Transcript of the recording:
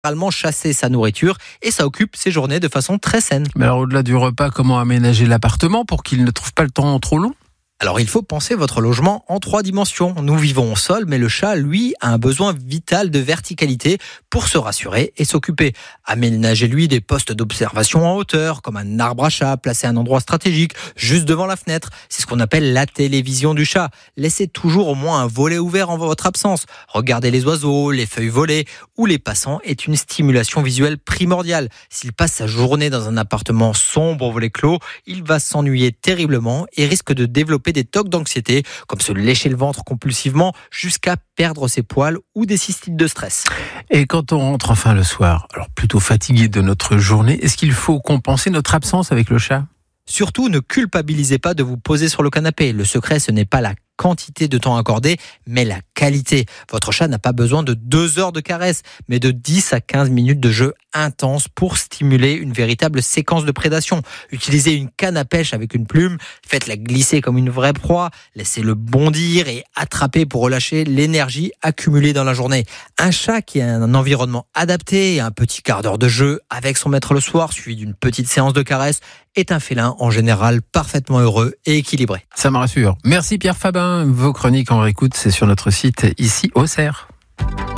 Généralement chasser sa nourriture et ça occupe ses journées de façon très saine. Mais alors, au-delà du repas, comment aménager l'appartement pour qu'il ne trouve pas le temps trop long ? Alors il faut penser votre logement en 3 dimensions. Nous vivons au sol, mais le chat, lui, a un besoin vital de verticalité pour se rassurer et s'occuper. Aménagez-lui des postes d'observation en hauteur, comme un arbre à chat placé à un endroit stratégique, juste devant la fenêtre. C'est ce qu'on appelle la télévision du chat. Laissez toujours au moins un volet ouvert en votre absence. Regarder les oiseaux, les feuilles volées ou les passants est une stimulation visuelle primordiale. S'il passe sa journée dans un appartement sombre au volet clos, il va s'ennuyer terriblement et risque de développer des tocs d'anxiété, comme se lécher le ventre compulsivement jusqu'à perdre ses poils ou des cystites de stress. Et quand on rentre enfin le soir, alors plutôt fatigué de notre journée, est-ce qu'il faut compenser notre absence avec le chat ? Surtout, ne culpabilisez pas de vous poser sur le canapé. Le secret, ce n'est pas la quantité de temps accordé, mais la qualité. Votre chat n'a pas besoin de 2 heures de caresse, mais de 10 à 15 minutes de jeu intense pour stimuler une véritable séquence de prédation. Utilisez une canne à pêche avec une plume, faites-la glisser comme une vraie proie, laissez-le bondir et attraper pour relâcher l'énergie accumulée dans la journée. Un chat qui a un environnement adapté et un petit quart d'heure de jeu avec son maître le soir, suivi d'une petite séance de caresse, est un félin en général parfaitement heureux et équilibré. Ça me rassure. Merci Pierre Fabin. Vos chroniques en réécoute, c'est sur notre site ici au Cerf.